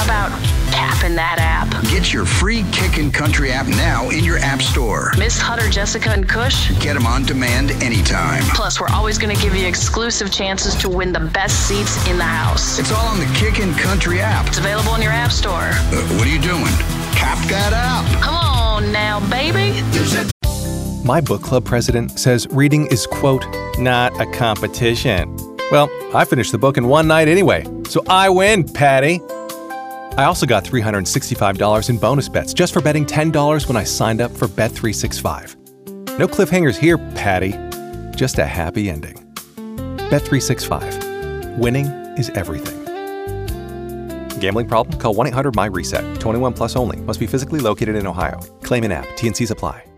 How about tapping that app? Get your free Kickin' Country app now in your app store. Miss Hutter, Jessica, and Kush? Get them on demand anytime. Plus, we're always going to give you exclusive chances to win the best seats in the house. It's all on the Kickin' Country app. It's available in your app store. What are you doing? Tap that app. Come on now, baby. My book club president says reading is, quote, not a competition. Well, I finished the book in one night anyway, so I win, Patty. I also got $365 in bonus bets just for betting $10 when I signed up for Bet365. No cliffhangers here, Patty. Just a happy ending. Bet365. Winning is everything. Gambling problem? Call 1-800-MY-RESET. 21 plus only. Must be physically located in Ohio. Claim in app. T&Cs apply.